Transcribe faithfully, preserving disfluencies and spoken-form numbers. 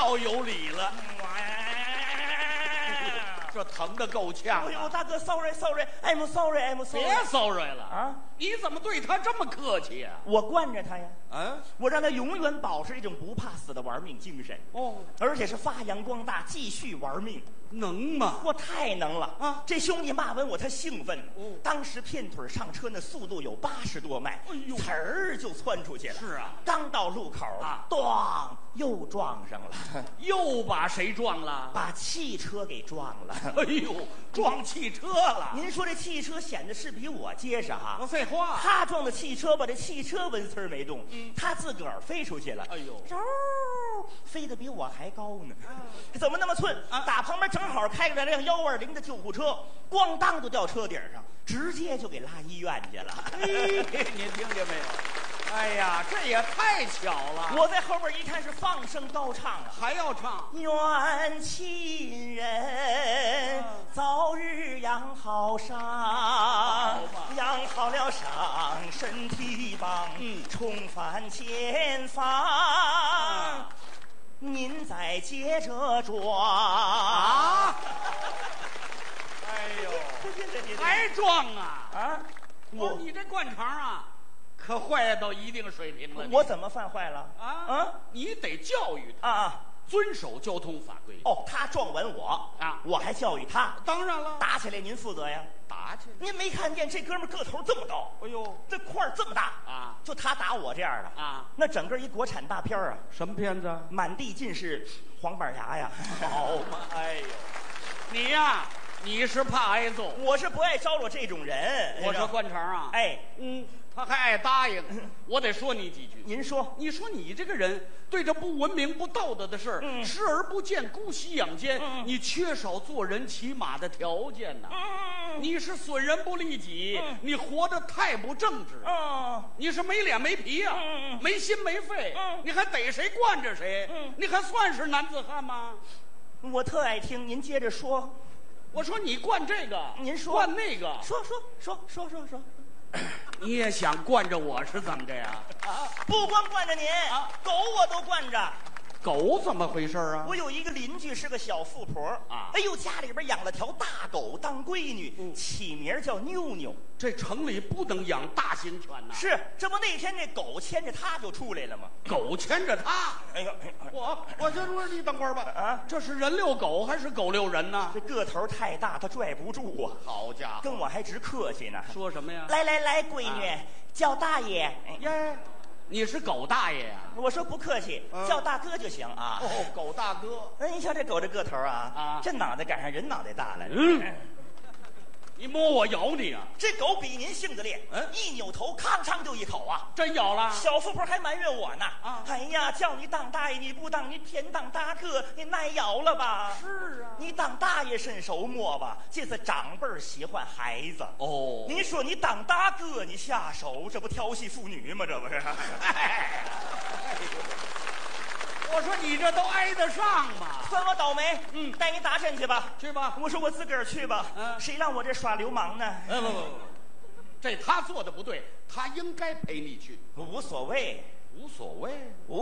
老有理了，这疼得够呛、啊。 哎呦，大哥 ，sorry sorry，I'm sorry，I'm sorry。 别 sorry 了啊！ 你怎么对他这么客气呀、啊？ 我惯着他呀， 啊， 我让他永远保持这种不怕死的玩命精神。 哦， 而且是发扬光大，继续玩命。 能吗？ 我太能了啊！ 这兄弟骂完我，他兴奋。 哦， 当时片腿上车那速度有八十多迈， 哎呦， 呲儿就窜出去了。 是啊， 刚到路口啊， 咣，又撞上了。 又把谁撞了？ 把汽车给撞了。 哎呦，撞汽车了！ 您说这汽车显得是比我结实哈？ 废话， 他撞的汽车吧，这汽车纹丝儿没动， 嗯， 他自个儿飞出去了。 哎呦， 嗖，飞得比我还高呢。啊，怎么那么寸？ 啊，打旁边正好开着辆幺二零的救护车，咣当就掉车顶上，直接就给拉医院去了。 哎，您听见没有？哎呀，这也太巧了！ 我在后边一看是放声高唱啊， 还要唱。 愿亲人早日养好伤，养好了伤，身体棒， 嗯， 重返前方。啊，您再接着撞啊！哎呦，还撞啊！ 啊！ 我你这惯常啊，可坏到一定水平了。 我怎么犯坏了？ 啊啊！ 你得教育他啊， 遵守交通法规。 哦，他撞完我啊， 我还教育他。 当然了， 打起来您负责呀。 打起来， 您没看见这哥们个头这么高？ 哎呦， 这块儿这么大啊！ 就他打我这样的啊， 那整个一国产大片啊！ 什么片子？ 满地尽是黄板牙呀！ 好嘛，哎呦，你呀，你是怕挨揍， 我是不爱招惹这种人。 我说惯常啊， 哎， 嗯，他还爱答应，我得说你几句。 您说， 你说你这个人对这不文明、不道德的事儿， 嗯， 视而不见，姑息养奸， 嗯， 你缺少做人起码的条件呐。 嗯， 你是损人不利己， 嗯， 你活得太不正直。 嗯， 你是没脸没皮呀、啊， 嗯， 没心没肺。 嗯， 你还逮谁惯着谁？ 嗯， 你还算是男子汉吗？ 我特爱听，您接着说。 我说你惯这个， 您说惯那个， 说说说说说说。 你也想惯着我是怎么着呀？ 啊，不光惯着您，啊，狗我都惯着。 狗怎么回事啊？ 我有一个邻居是个小富婆啊，哎呦，家里边养了条大狗当闺女，嗯，起名叫妞妞。 这城里不能养大型犬呐。 是，这不那天这狗牵着它就出来了吗？ 狗牵着它？哎呦，我我就说你等会儿吧。啊，这是人遛狗还是狗遛人呢？ 这个头太大，它拽不住啊。 好家伙， 跟我还直客气呢。 说什么呀？ 来来来，闺女，啊，叫大爷。 耶。你是狗大爷呀？ 我说不客气，嗯，叫大哥就行啊。 哦，狗大哥。 哎，你瞧这狗这个头啊，啊，这脑袋赶上人脑袋大了。 嗯，你摸我咬你啊！ 这狗比您性子烈，嗯，一扭头吭哧就一口啊， 真咬了。 小富婆还埋怨我呢， 啊， 哎呀，叫你当大爷你不当，你偏当大哥，你耐咬了吧？ 是啊， 你当大爷伸手摸吧，这是长辈喜欢孩子。 哦， 您说你当大哥你下手，这不调戏妇女吗？这不是？哎， 我说你这都挨得上吗？ 算我倒霉。嗯，带你打针去吧。 去吧。 我说我自个儿去吧。嗯，谁让我这耍流氓呢？ 哎，不不不，这他做的不对，他应该陪你去。 无所谓， 无所谓。